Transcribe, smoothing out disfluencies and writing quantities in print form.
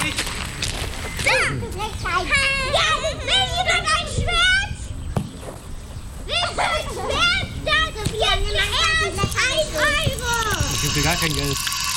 Ja, will jemand ein Schwert? Willst du ein Schwert? Das hier, nimm mal her. 1 Euro. Ich habe gar kein Geld.